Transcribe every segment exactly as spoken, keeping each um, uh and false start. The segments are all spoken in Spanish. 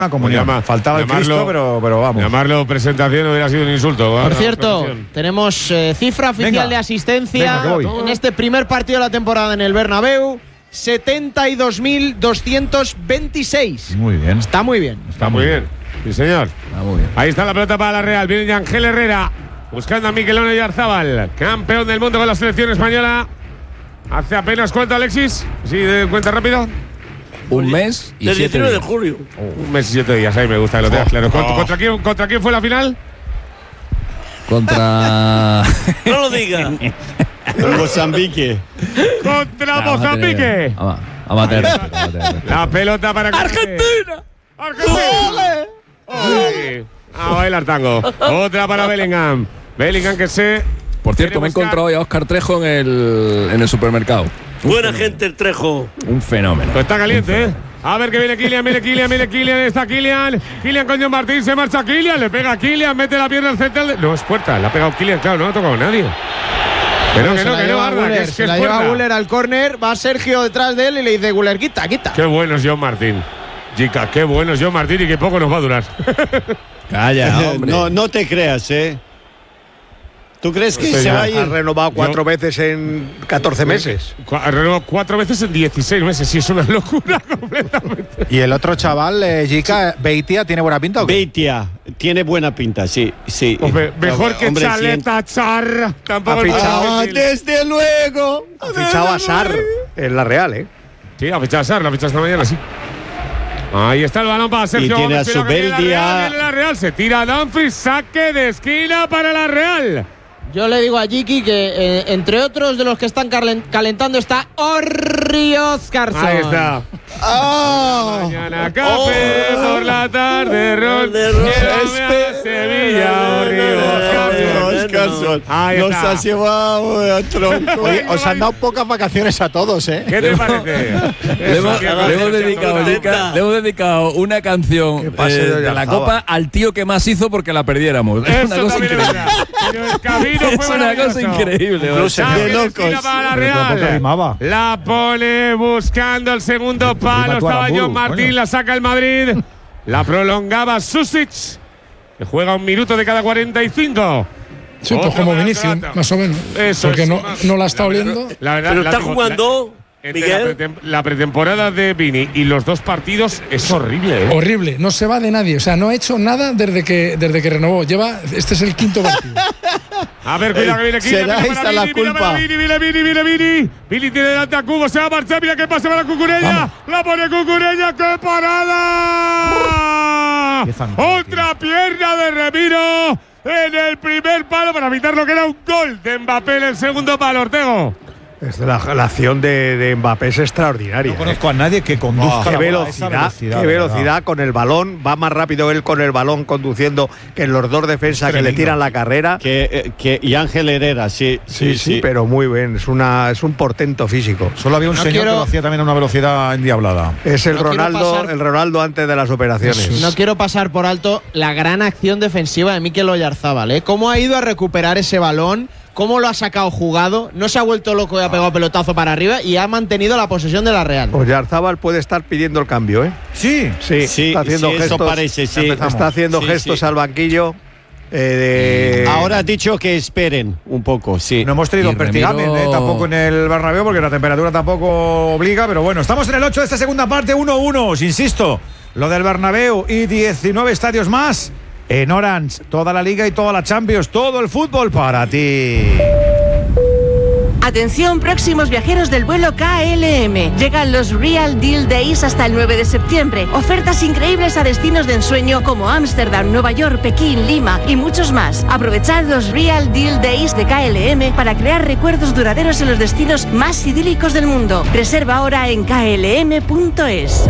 Una comunión. Llama, Faltaba llamarlo, el Cristo, pero, pero vamos. Llamarlo presentación hubiera sido un insulto. Por cierto, tenemos eh, cifra oficial Venga. de asistencia Venga, en este primer partido de la temporada en el Bernabéu. setenta y dos mil doscientos veintiséis. Muy bien. Está muy bien. Está muy bien. Sí, señor. Está muy bien. Ahí está la pelota para la Real. Viene Ángel Herrera buscando a Mikel Oyarzabal, campeón del mundo con la selección española. Hace apenas, ¿cuánto, Alexis? Sí, de cuenta rápido. Un mes y Del siete diecinueve días. de julio. Oh, un mes y siete días, ahí me gusta que lo tengas claro. ¿Contra, contra, quién, ¿Contra quién fue la final? Contra… No lo digas. Mozambique. Contra no, Mozambique. Amateur. La pelota para… ¡Argentina! ¡Argentina! ¡Ole! A bailar tango. Otra para Bellingham. Bellingham que se… Por cierto, me he encontrado hoy a Óscar Trejo en el, en el supermercado. Buena gente el Trejo. Un fenómeno. Pues está caliente, ¿eh? A ver que viene Kylian, viene Kylian, viene Kylian, está Kylian. Kylian con John Martín, se marcha Kylian, le pega a Kylian, mete la pierna al central. No, es puerta, la ha pegado Kylian, claro, no ha tocado nadie. Pero que no, que no, Arda, que es que se es la puerta. lleva Guller al córner, va Sergio detrás de él y le dice Guller, quita, quita. Qué bueno es John Martín. Chica, qué bueno es John Martín y qué poco nos va a durar. Calla, hombre. No, no te creas, ¿eh? ¿Tú crees que se va a ir? Ha renovado cuatro Yo, veces en catorce meses. Ha renovado cuatro veces en dieciséis meses. Sí, es una locura completamente. ¿Y el otro chaval, eh, Jica, Beitia, tiene buena pinta o qué? Beitia tiene buena pinta, sí, sí. Hombre, mejor que Hombre, Chaleta Char. Tampoco ha fichado, ah, desde luego. Ha fichado a Sar en la Real, ¿eh? Sí, ha fichado a Sar, la ha fichado esta mañana, sí. Ahí está el balón para Sergio. Y tiene a su Beldia. La Real, se tira Dumfries, saque de esquina para la Real. Yo le digo a Jiki que, eh, entre otros de los que están calentando, está Orrioskarsson. Ahí está. ¡Oh! Mañana café, oh, por la tarde, rol. Sevilla, Orrioskarsson. Nos has llevado a tronco. Oye, os han dado pocas vacaciones a todos, ¿eh? ¿Qué te parece? Le hemos, le hemos dedicado, Jica, le hemos dedicado una canción eh, de, de la Copa al tío que más hizo porque la perdiéramos. Es una cosa increíble. Es una cosa increíble. Incluso de locos. La, Real. La pone buscando el segundo palo. Estaba John Martín, bueno. La saca el Madrid. La prolongaba Susic, que juega un minuto de cada cuarenta y cinco. Sí, pues como Vinicius, más o menos. Eso porque es, no, no la está oliendo. La verdad, Pero la está jugando… La, la, pretem la pretemporada de Vini y los dos partidos es horrible, ¿eh? Horrible, no se va de nadie. O sea, no ha hecho nada desde que, desde que renovó. Lleva, este es el quinto partido. A ver, cuidado que viene aquí. Será esta la culpa. Vini, Vini, Vini, Vini, Vini. Vini tiene delante a Cubo, se va a marchar. Mira que pasa para Cucurella. Vamos. La pone Cucurella, ¡qué parada! ¡Qué otra pierna de Remiro en el primer palo para evitar lo que era un gol de Mbappé en el segundo palo, Ortego! Es la, la acción de, de Mbappé es extraordinaria. No conozco ¿eh? a nadie que conduzca. Oh, qué velocidad, velocidad, qué velocidad con el balón. Va más rápido él con el balón conduciendo que los dos defensas que le tiran la carrera. Que, eh, que, y Ángel Herrera, sí sí, sí, sí, sí, pero muy bien. Es, una, es un portento físico. Solo había un no señor quiero, que lo hacía también a una velocidad endiablada. Es el, no Ronaldo, el Ronaldo antes de las operaciones. No quiero pasar por alto la gran acción defensiva de Mikel Oyarzabal, ¿eh? Cómo ha ido a recuperar ese balón. Cómo lo ha sacado jugado, no se ha vuelto loco y ha pegado pelotazo para arriba y ha mantenido la posesión de la Real. Oyarzabal puede estar pidiendo el cambio, ¿eh? Sí, sí, sí está haciendo sí, gestos. Eso parece, sí. Está haciendo sí, gestos sí. al banquillo. Eh, de... Ahora ha dicho que esperen un poco, sí. No hemos tenido Pertigamen, Remiro... eh, tampoco en el Bernabéu porque la temperatura tampoco obliga, pero bueno, estamos en el ocho de esta segunda parte, uno uno. Os insisto, lo del Bernabéu y diecinueve estadios más. En Orange, toda la Liga y toda la Champions, todo el fútbol para ti. Atención, próximos viajeros del vuelo K L M. Llegan los Real Deal Days hasta el nueve de septiembre. Ofertas increíbles a destinos de ensueño como Ámsterdam, Nueva York, Pekín, Lima y muchos más. Aprovechad los Real Deal Days de K L M para crear recuerdos duraderos en los destinos más idílicos del mundo. Reserva ahora en k l m punto es.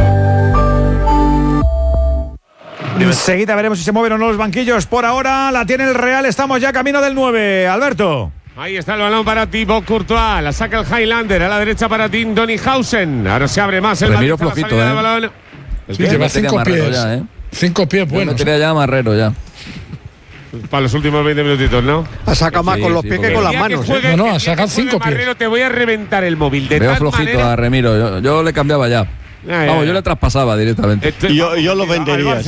Enseguida veremos si se mueven o no los banquillos. Por ahora la tiene el Real. Estamos ya camino del nueve. Alberto. Ahí está el balón para Thibaut Courtois. La saca el Highlander. A la derecha para Tim Donnyhausen. Ahora se abre más el Remiro flojito, ¿eh? balón. Sí, lleva cinco pies. Ya, ¿eh? Cinco pies buenos. Yo ya Marrero ya. Para los últimos veinte minutitos, ¿no? Ha sacado más sí, con los sí, pies que con las manos. Que ¿eh? No, no, ha sacado cinco pies. Marrero, te voy a reventar el móvil. De Veo tal flojito manera... a Remiro. Yo, yo le cambiaba ya. Ay, Vamos, ay, yo le traspasaba directamente. Este, yo, yo lo vendería.